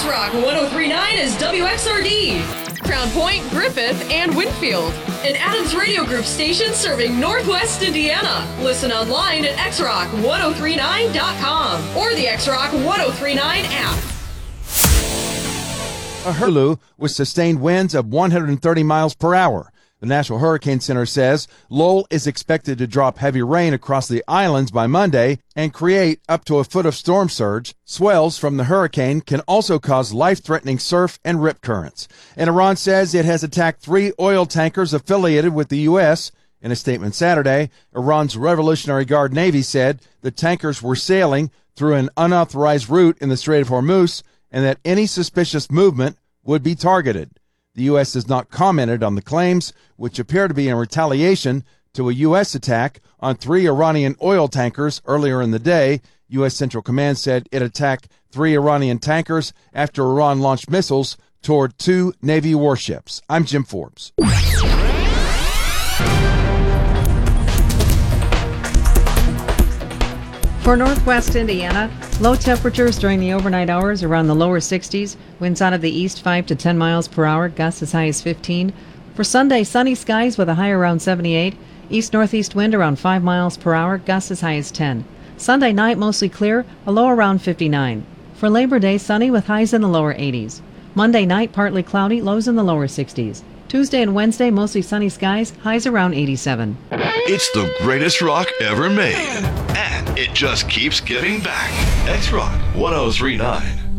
X-Rock 103.9 is WXRD. Crown Point, Griffith, and Winfield. An Adams Radio Group station serving Northwest Indiana. Listen online at xrock1039.com or the X-Rock 1039 app. Hurlu with sustained winds of 130 miles per hour. The National Hurricane Center says Lowell is expected to drop heavy rain across the islands by Monday and create up to a foot of storm surge. Swells from the hurricane can also cause life-threatening surf and rip currents. And Iran says it has attacked 3 oil tankers affiliated with the U.S. In a statement Saturday, Iran's Revolutionary Guard Navy said the tankers were sailing through an unauthorized route in the Strait of Hormuz and that any suspicious movement would be targeted. The U.S. has not commented on the claims, which appear to be in retaliation to a U.S. attack on 3 Iranian oil tankers earlier in the day. U.S. Central Command said it attacked 3 Iranian tankers after Iran launched missiles toward 2 Navy warships. I'm Jim Forbes. For Northwest Indiana, low temperatures during the overnight hours around the lower 60s, winds out of the east 5 to 10 miles per hour, gusts as high as 15. For Sunday, sunny skies with a high around 78, east-northeast wind around 5 miles per hour, gusts as high as 10. Sunday night, mostly clear, a low around 59. For Labor Day, sunny with highs in the lower 80s. Monday night, partly cloudy, lows in the lower 60s. Tuesday and Wednesday, mostly sunny skies, highs around 87. It's the greatest rock ever made, and it just keeps giving back. X-Rock 1039.